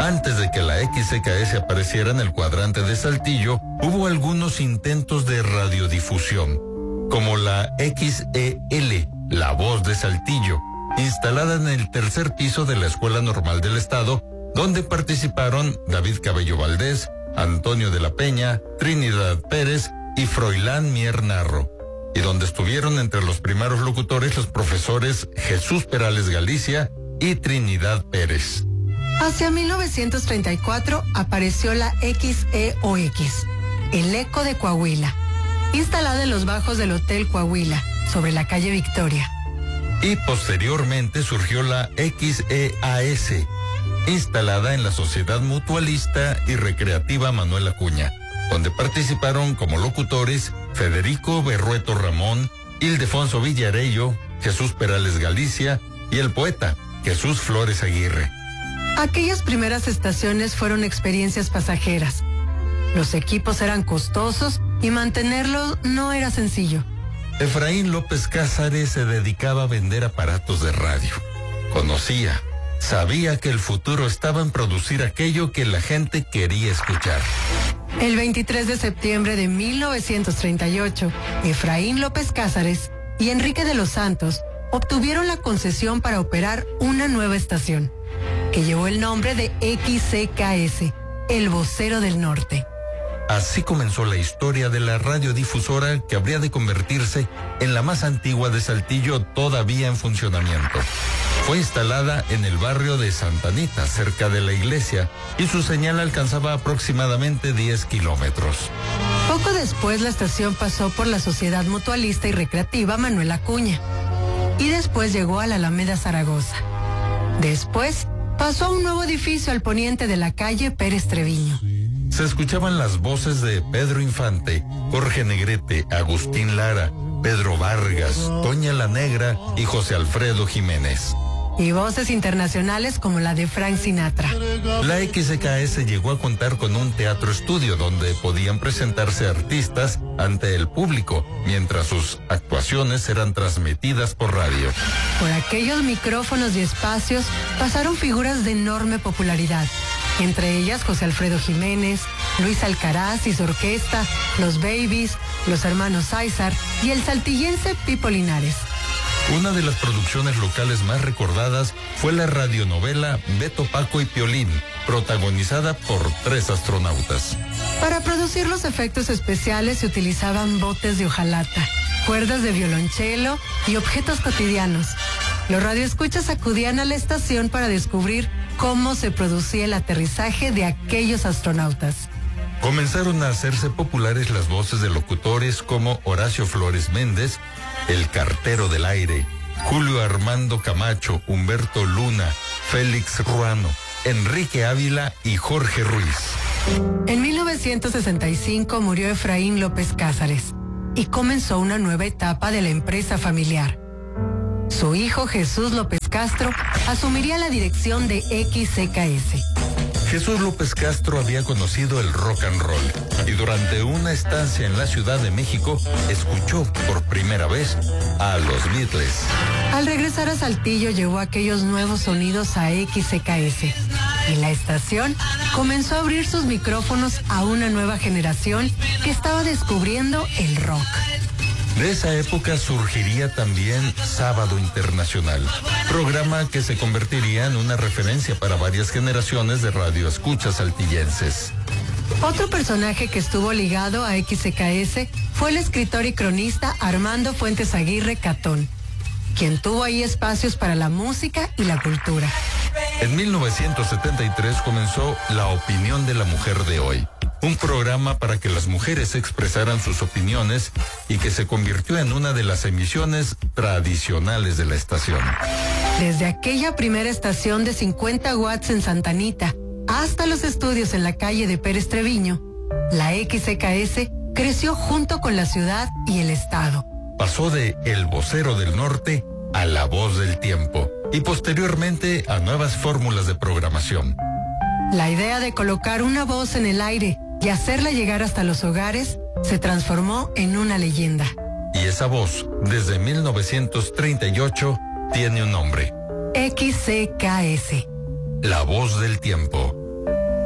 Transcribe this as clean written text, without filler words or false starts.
Antes de que la XCKS apareciera en el cuadrante de Saltillo, hubo algunos intentos de radiodifusión, como la XEL, La Voz de Saltillo, instalada en el tercer piso de la Escuela Normal del Estado, donde participaron David Cabello Valdés, Antonio de la Peña, Trinidad Pérez y Froilán Mier Narro, y donde estuvieron entre los primeros locutores los profesores Jesús Perales Galicia y Trinidad Pérez. Hacia 1934 apareció la XEOX, el Eco de Coahuila, instalada en los bajos del Hotel Coahuila, sobre la calle Victoria. Y posteriormente surgió la XEAS, instalada en la Sociedad Mutualista y Recreativa Manuel Acuña, donde participaron como locutores Federico Berrueto Ramón, Ildefonso Villarello, Jesús Perales Galicia y el poeta Jesús Flores Aguirre. Aquellas primeras estaciones fueron experiencias pasajeras. Los equipos eran costosos y mantenerlos no era sencillo. Efraín López Cázares se dedicaba a vender aparatos de radio. Conocía, sabía que el futuro estaba en producir aquello que la gente quería escuchar. El 23 de septiembre de 1938, Efraín López Cázares y Enrique de los Santos obtuvieron la concesión para operar una nueva estación, que llevó el nombre de XCKS, El Vocero del Norte. Así comenzó la historia de la radiodifusora que habría de convertirse en la más antigua de Saltillo todavía en funcionamiento. Fue instalada en el barrio de Santa Anita, cerca de la iglesia, y su señal alcanzaba aproximadamente 10 kilómetros. Poco después la estación pasó por la Sociedad Mutualista y Recreativa Manuel Acuña, y después llegó a la Alameda Zaragoza. Después pasó a un nuevo edificio al poniente de la calle Pérez Treviño. Se escuchaban las voces de Pedro Infante, Jorge Negrete, Agustín Lara, Pedro Vargas, Toña la Negra y José Alfredo Jiménez. Y voces internacionales como la de Frank Sinatra. La XCKS llegó a contar con un teatro estudio donde podían presentarse artistas ante el público, mientras sus actuaciones eran transmitidas por radio. Por aquellos micrófonos y espacios pasaron figuras de enorme popularidad, entre ellas José Alfredo Jiménez, Luis Alcaraz y su orquesta, los Babies, los hermanos César y el saltillense Pipo Linares. Una de las producciones locales más recordadas fue la radionovela Beto, Paco y Piolín, protagonizada por 3 astronautas. Para producir los efectos especiales se utilizaban botes de hojalata, cuerdas de violonchelo y objetos cotidianos. Los radioescuchas acudían a la estación para descubrir cómo se producía el aterrizaje de aquellos astronautas. Comenzaron a hacerse populares las voces de locutores como Horacio Flores Méndez, El Cartero del Aire, Julio Armando Camacho, Humberto Luna, Félix Ruano, Enrique Ávila y Jorge Ruiz. En 1965 murió Efraín López Cázares y comenzó una nueva etapa de la empresa familiar. Su hijo Jesús López Castro asumiría la dirección de XCKS. Jesús López Castro había conocido el rock and roll y durante una estancia en la Ciudad de México escuchó por primera vez a los Beatles. Al regresar a Saltillo llevó aquellos nuevos sonidos a XCKS y la estación comenzó a abrir sus micrófonos a una nueva generación que estaba descubriendo el rock. De esa época surgiría también Sábado Internacional, programa que se convertiría en una referencia para varias generaciones de radioescuchas saltillenses. Otro personaje que estuvo ligado a XCKS fue el escritor y cronista Armando Fuentes Aguirre Catón, quien tuvo ahí espacios para la música y la cultura. En 1973 comenzó La Opinión de la Mujer de Hoy, un programa para que las mujeres expresaran sus opiniones y que se convirtió en una de las emisiones tradicionales de la estación. Desde aquella primera estación de 50 watts en Santa Anita hasta los estudios en la calle de Pérez Treviño, la XCKS creció junto con la ciudad y el estado. Pasó de El Vocero del Norte a La Voz del Tiempo y posteriormente a nuevas fórmulas de programación. La idea de colocar una voz en el aire y hacerla llegar hasta los hogares se transformó en una leyenda. Y esa voz, desde 1938, tiene un nombre. XCKS. La Voz del Tiempo.